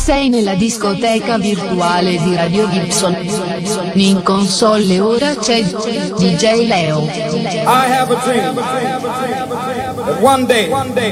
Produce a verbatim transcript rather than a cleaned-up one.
Sei nella discoteca virtuale di Radio Gibson. In console ora c'è D J Leo. I have a dream that one day